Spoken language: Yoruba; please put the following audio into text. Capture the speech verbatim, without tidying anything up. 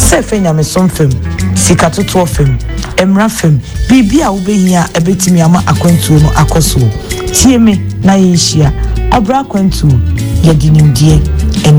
Se fe nyame som fam sika toto fam emra fam bibia wo behia ebetimi ama akwantu no akoso tie me na yehia obra akwantu ye dinimdie